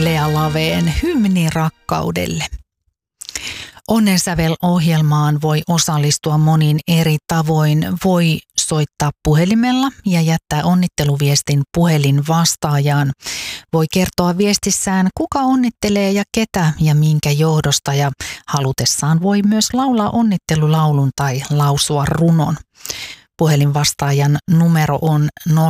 Lea Laveen hymni rakkaudelle. Onnensävel-ohjelmaan voi osallistua monin eri tavoin. Voi soittaa puhelimella ja jättää onnitteluviestin puhelinvastaajaan. Voi kertoa viestissään, kuka onnittelee ja ketä ja minkä johdosta, ja halutessaan voi myös laulaa onnittelulaulun tai lausua runon. Puhelinvastaajan numero on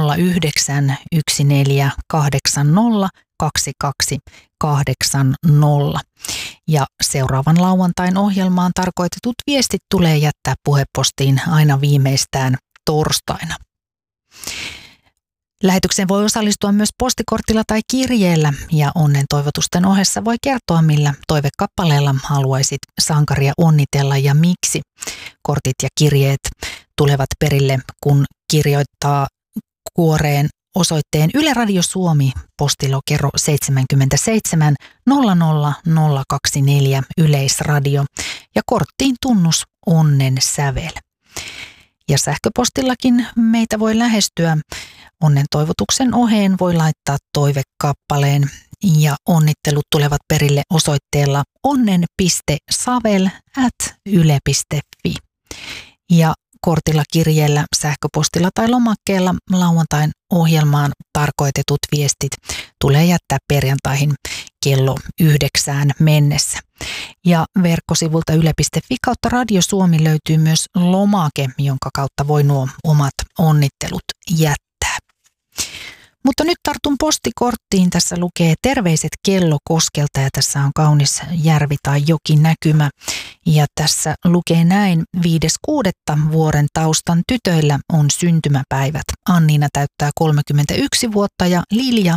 0914802280 ja seuraavan lauantain ohjelmaan tarkoitetut viestit tulee jättää puhepostiin aina viimeistään torstaina. Lähetykseen voi osallistua myös postikortilla tai kirjeellä, ja onnen toivotusten ohessa voi kertoa, millä toivekappaleella haluaisit sankaria onnitella ja miksi. Kortit ja kirjeet tulevat perille, kun kirjoittaa kuoreen osoitteen Yle Radio Suomi, postilokero 77 00024 Yleisradio ja korttiin tunnus Onnen sävel. Ja sähköpostillakin meitä voi lähestyä. Onnen toivotuksen oheen voi laittaa toivekappaleen ja onnittelut tulevat perille osoitteella onnen.savel@yle.fi. Ja kortilla, kirjeellä, sähköpostilla tai lomakkeella lauantain ohjelmaan tarkoitetut viestit tulee jättää perjantaihin kello 9 mennessä. Ja verkkosivulta yle.fi/Radio Suomi löytyy myös lomake, jonka kautta voi nuo omat onnittelut jättää. Mutta nyt tartun postikorttiin. Tässä lukee terveiset Kellokoskelta ja tässä on kaunis järvi tai joki näkymä. Ja tässä lukee näin: 5.6. vuoren taustan tytöillä on syntymäpäivät. Anniina täyttää 31 vuotta ja Lilja